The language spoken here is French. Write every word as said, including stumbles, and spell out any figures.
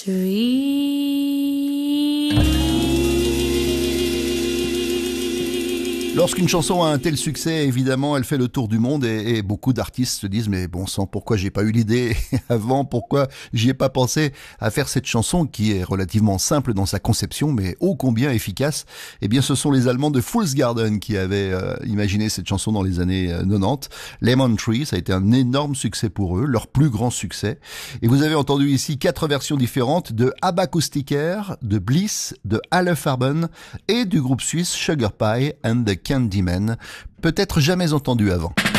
Lorsqu'une chanson a un tel succès, évidemment, elle fait le tour du monde et, et beaucoup d'artistes se disent « Mais bon sang, pourquoi j'ai pas eu l'idée avant ? Pourquoi j'y ai pas pensé à faire cette chanson qui est relativement simple dans sa conception, mais ô combien efficace ?» Eh bien, ce sont les Allemands de Fool's Garden qui avaient euh, imaginé cette chanson dans les années euh, quatre-vingt-dix. Lemon Tree, ça a été un énorme succès pour eux, leur plus grand succès. Et vous avez entendu ici quatre versions différentes de Abacoustiker, de Bliss, de Halle Farben et du groupe suisse Sugar Pie and the Candyman, peut-être jamais entendu avant.